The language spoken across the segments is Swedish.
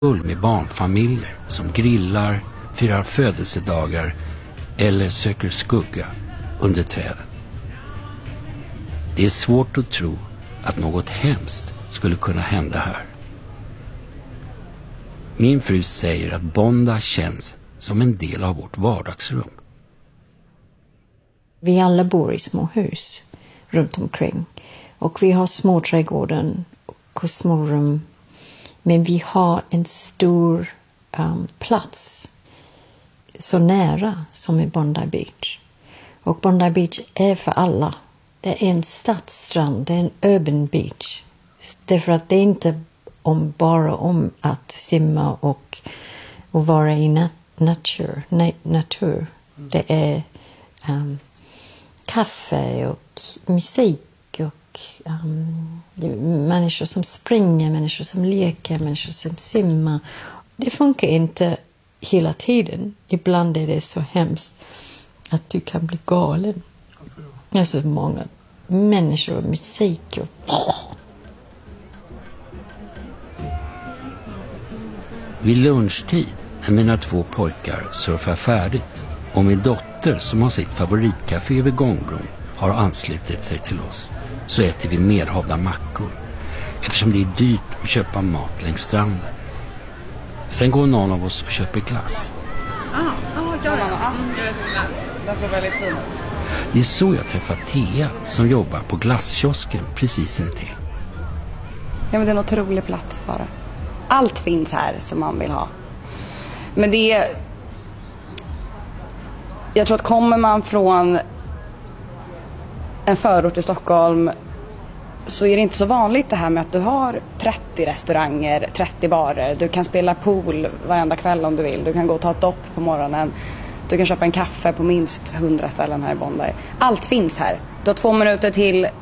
full med barnfamiljer som grillar, firar födelsedagar eller söker skugga under träden. Det är svårt att tro att något hemskt skulle kunna hända här. Min fru säger att Bonda känns som en del av vårt vardagsrum. Vi alla bor i små hus runt omkring. Och vi har små trädgården och små rum. Men vi har en stor plats så nära som är Bondi Beach. Och Bondi Beach är för alla. Det är en stadsstrand, det är en urban beach. Därför att det är inte bara om att simma och vara i natur. Det är kaffe och musik och människor som springer, människor som leker, människor som simmar. Det funkar inte hela tiden. Ibland är det så hemskt att du kan bli galen. Det är så många människor och musik. Vid lunchtid när mina 2 pojkar surfar färdigt och min dotter som har sitt favoritcafé vid gångbron har anslutit sig till oss, så äter vi merhavda mackor eftersom det är dyrt att köpa mat längs stranden. Sen går någon av oss och köper glass. Jag vet inte. Den såg väldigt fin ut. Det är så jag träffar Thea som jobbar på glasskiosken precis intill. Ja, men det är en otrolig plats bara. Allt finns här som man vill ha. Men det är... Jag tror att kommer man från en förort i Stockholm så är det inte så vanligt det här med att du har 30 restauranger, 30 barer. Du kan spela pool varenda kväll om du vill. Du kan gå och ta ett dopp på morgonen. Du kan köpa en kaffe på minst 100 ställen här i Bondi. Allt finns här. Du har 2 minuter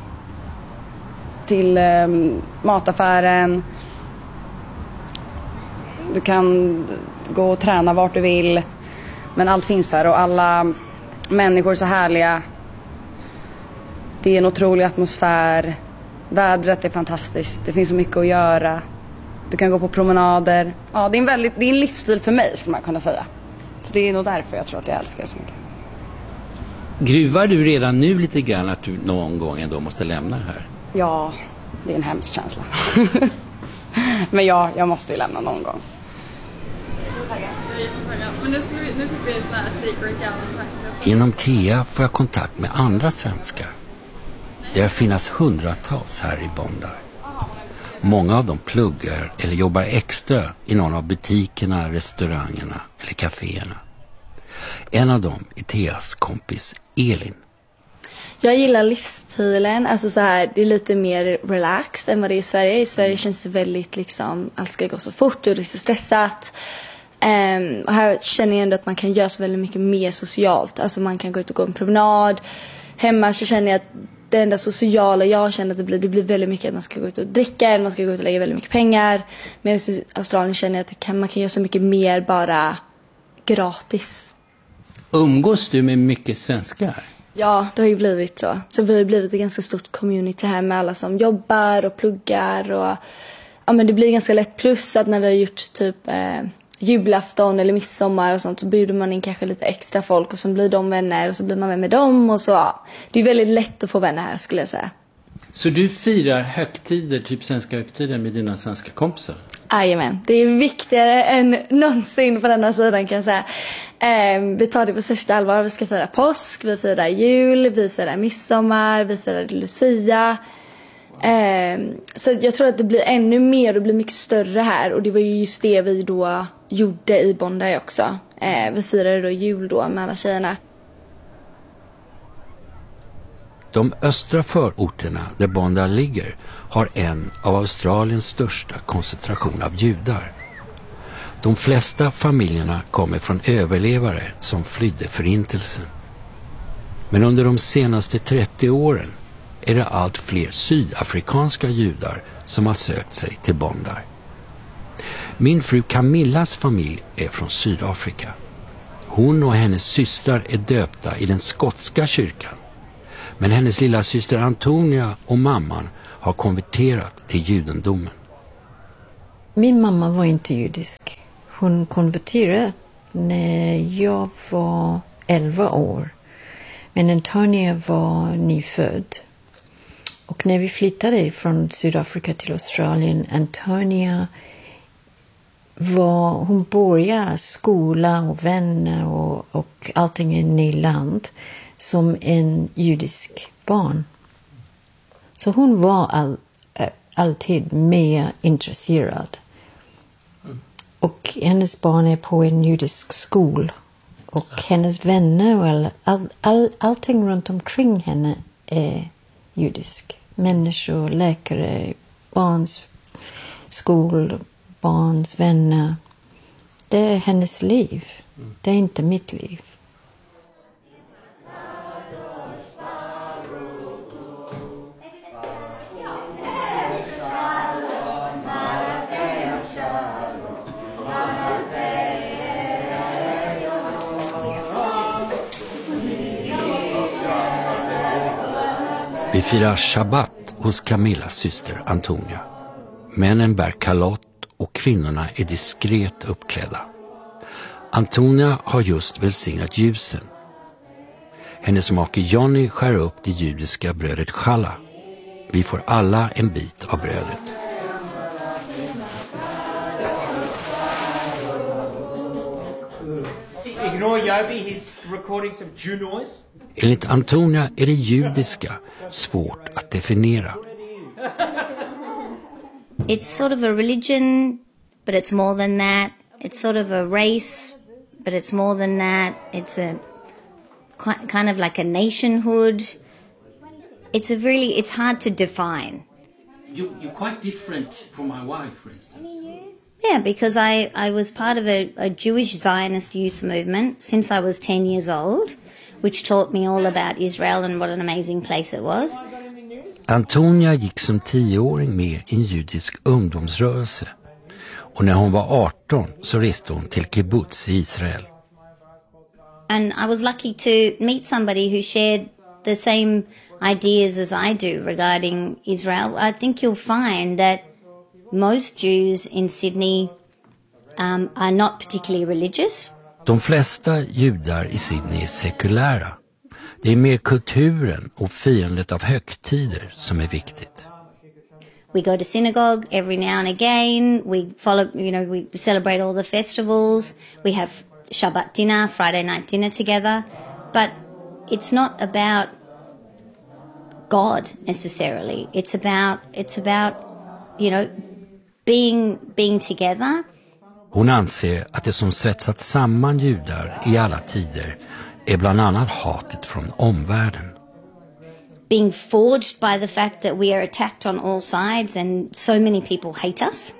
till mataffären. Du kan gå och träna vart du vill. Men allt finns här och alla människor är så härliga. Det är en otrolig atmosfär. Vädret är fantastiskt. Det finns så mycket att göra. Du kan gå på promenader. Ja, det är en livsstil för mig skulle man kunna säga. Så det är nog därför jag tror att jag älskar det så mycket. Gruvar du redan nu lite grann att du någon gång ändå måste lämna det här? Ja, det är en hemsk känsla. Men ja, jag måste ju lämna någon gång. Men nu fick vi en sån här secret gallon. Inom Thea får jag kontakt med andra svenskar. Det finns hundratals här i Bondi. Många av dem pluggar eller jobbar extra i någon av butikerna, restaurangerna eller kaféerna. En av dem är Theas kompis Elin. Jag gillar livsstilen, alltså så här, det är lite mer relaxed än vad det är i Sverige. I Sverige känns det väldigt liksom, allt ska gå så fort och det är så stressat. Och här känner jag ändå att man kan göra så väldigt mycket mer socialt. Alltså man kan gå ut och gå en promenad. Hemma så känner jag att det enda sociala jag känner att det blir väldigt mycket att man ska gå ut och dricka, man ska gå ut och lägga väldigt mycket pengar. Medan i Australien känner jag att man kan göra så mycket mer bara gratis. Umgås du med mycket svenskar? Ja, det har ju blivit så. Så vi har blivit ett ganska stort community här med alla som jobbar och pluggar. Och, ja, men det blir ganska lätt, plus att när vi har gjort typ julafton eller midsommar och sånt så bjuder man in kanske lite extra folk och så blir de vänner och så blir man vän med dem och så. Ja. Det är väldigt lätt att få vänner här skulle jag säga. Så du firar högtider, typ svenska högtider med dina svenska kompisar? Jajamän, det är viktigare än någonsin på denna sidan kan jag säga. Vi tar det på största allvar. Vi ska fira påsk, vi firar jul, vi firar midsommar, vi firar Lucia. Så jag tror att det blir ännu mer och blir mycket större här. Och det var ju just det vi då gjorde i Bondi också. Vi firade då jul då med alla tjejerna. De östra förorterna där Bondi ligger har en av Australiens största koncentration av judar. De flesta familjerna kommer från överlevare som flydde förintelsen. Men under de senaste 30 åren är det allt fler sydafrikanska judar som har sökt sig till Bondi. Min fru Camillas familj är från Sydafrika. Hon och hennes systrar är döpta i den skotska kyrkan. Men hennes lilla syster Antonia och mamman har konverterat till judendomen. Min mamma var inte judisk. Hon konverterade när jag var 11 år. Men Antonia var nyfödd. Och när vi flyttade från Sydafrika till Australien, Antonia hon började skola och vänner och allting i Nyland som en judisk barn. Så hon var alltid mer intresserad. Och hennes barn är på en judisk skola. Och hennes vänner och allting runt omkring henne är judisk. Människor, läkare, barns skol, barns vänner. Det är hennes liv. Det är inte mitt liv. Vi firar Shabbat hos Camillas syster Antonia. Männen bär kalott och kvinnorna är diskret uppklädda. Antonia har just välsignat ljusen. Hennes make Johnny skär upp det judiska brödet challah. Vi får alla en bit av brödet. Ignore Yobi, his recordings of Jew noise. Enligt Antonia är det judiska svårt att definiera. It's sort of a religion, but it's more than that. It's sort of a race, but it's more than that. It's a kind of like a nationhood. It's hard to define. You're quite different from my wife, for instance. Yeah, because I was part of a Jewish Zionist youth movement since I was 10 years old, which taught me all about Israel and what an amazing place it was. Antonia gick som 10-åring med i en judisk ungdomsrörelse. Och när hon var 18 så reste hon till kibbutz i Israel. And I was lucky to meet somebody who shared the same ideas as I do regarding Israel. I think you'll find that most Jews in Sydney are not particularly religious. De flesta judar i Sydney är sekulära. Det är mer kulturen och firandet av högtider som är viktigt. We go to synagogue every now and again. We follow, we celebrate all the festivals. We have Shabbat dinner, Friday night dinner together. But it's not about God necessarily. It's about being together. Hon anser att det som svetsat samman judar i alla tider är bland annat hatet från omvärlden. Being forged by the fact that we are attacked on all sides and so many people hate us.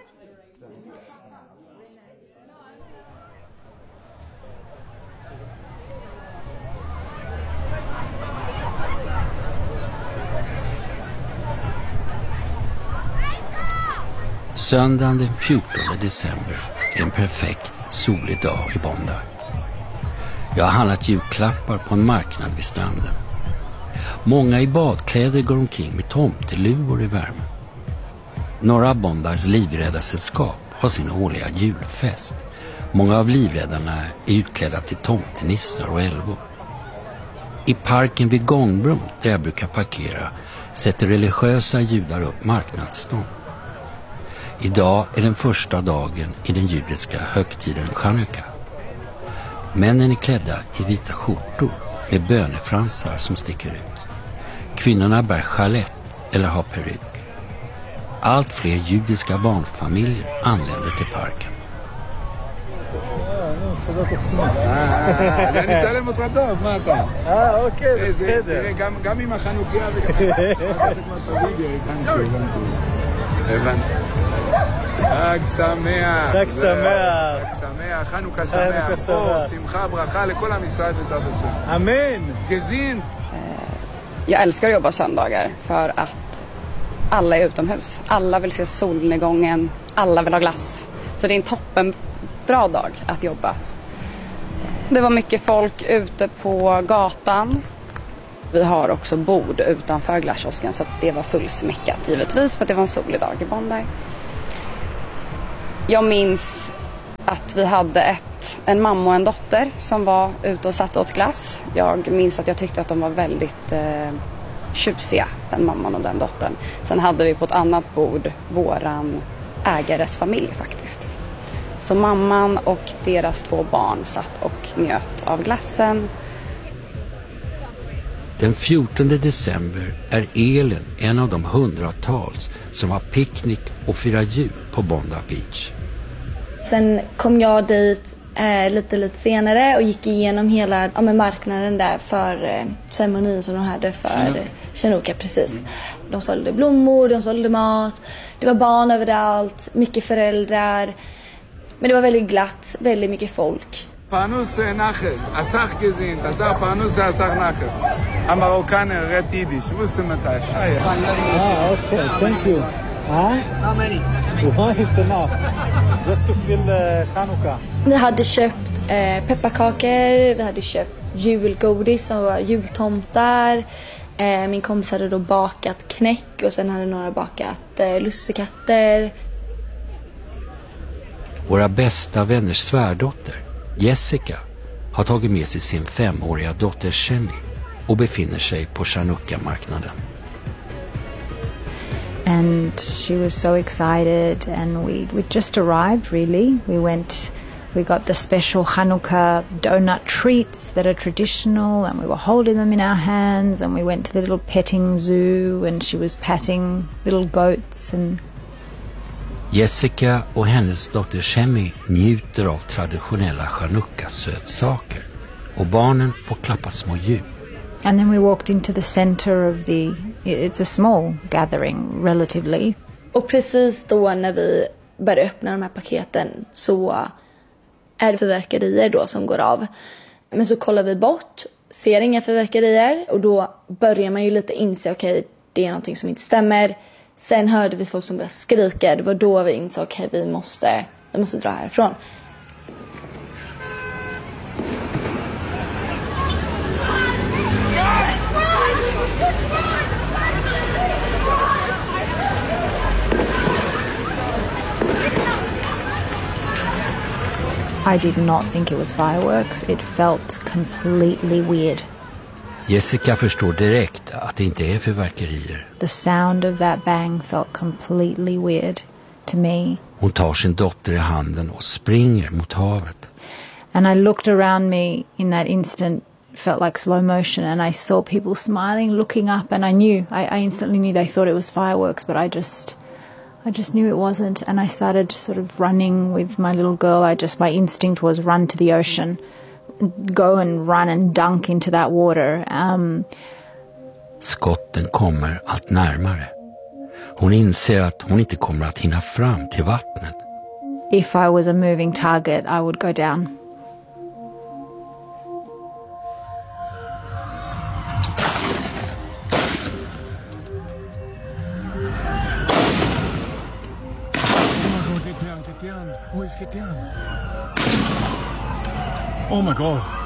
Söndagen den 14 december är en perfekt solig dag i Bondi. Jag har handlat julklappar på en marknad vid stranden. Många i badkläder går omkring med tomteluvor i värmen. Några av Bondis livräddarsällskap har sin årliga julfest. Många av livräddarna är utklädda till tomtenissar och älvor. I parken vid gångbron där jag brukar parkera sätter religiösa judar upp marknadsstånd. Idag är den första dagen i den judiska högtiden Chanukka. Männen är klädda i vita skjortor med bönefransar som sticker ut. Kvinnorna bär chalett eller har peruk. Allt fler judiska barnfamiljer anländer till parken. אני אצלם אותך טוב, מה אתה? אוקיי, בסדר. גם עם החנוכיה הבנתי. חג שמח. חג שמח. חג שמח, חנוכה שמח. אור, שמחה, ברכה לכל עם ישראל בעזרת השם. Amen. Gezin. Jag älskar att jobba söndagar för att alla är utomhus. Alla vill se solnedgången, alla vill ha glass. Så det är en toppen bra dag att jobba. Det var mycket folk ute på gatan. Vi har också bord utanför glasskiosken så att det var fullsmäckat givetvis för att det var en solig dag i Bondi. Jag minns att vi hade en mamma och en dotter som var ute och satt åt glass. Jag minns att jag tyckte att de var väldigt tjusiga, den mamman och den dottern. Sen hade vi på ett annat bord våran ägares familj faktiskt. Så mamman och deras 2 barn satt och njöt av glassen. Den 14 december är Elin en av de hundratals som har picknick och firar jul på Bondi Beach. Sen kom jag dit lite senare och gick igenom hela marknaden där för ceremonin som de hade för Chanukka, precis. De sålde blommor, de sålde mat, det var barn överallt, mycket föräldrar. Men det var väldigt glatt, väldigt mycket folk. Panus Naches, Asach gesehen, Asach Panus, Asach Naches. Marokkaner rätt jiddisch, wusste man det. Okay, thank you. How many? One, it's enough. Just to fill Chanukka. Vi hade köpt pepparkakor, vi hade köpt julgodis som var jultomtar. Min kompis hade då bakat knäck och sen hade några bakat lussekatter. Våra bästa vänners svärdotter, Jessica, har tagit med sig sin 5-åriga dotter Shemi och befinner sig på Chanukka-marknaden. And she was so excited, and we just arrived really. We got the special Chanukka donut treats that are traditional, and we were holding them in our hands, and we went to the little petting zoo, and she was patting little goats. And Jessica och hennes dotter Shemi njuter av traditionella Chanukka-sötsaker och barnen får klappa små djur. And then we walked into the center of it's a small gathering relatively. Och precis då när vi började öppna de här paketen så är det fyrverkerier då som går av. Men så kollar vi bort, ser inga fyrverkerier och då börjar man ju lite inse okej, det är någonting som inte stämmer. Sen hörde vi folk som började skrika. Det var då vi insåg okej, vi måste dra härifrån. I did not think it was fireworks. It felt completely weird. Jessica förstår direkt att det inte är fyrverkerier. The sound of that bang felt completely weird to me. Hon tar sin dotter i handen och springer mot havet. And I looked around me in that instant, felt like slow motion, and I saw people smiling, looking up, and I instantly knew they thought it was fireworks, but I just knew it wasn't, and I started sort of running with my little girl. My instinct was run to the ocean, go and run and dunk into that water. Skotten kommer allt närmare. Hon inser att hon inte kommer att hinna fram till vattnet. If I was a moving target, I would go down. Oh my God.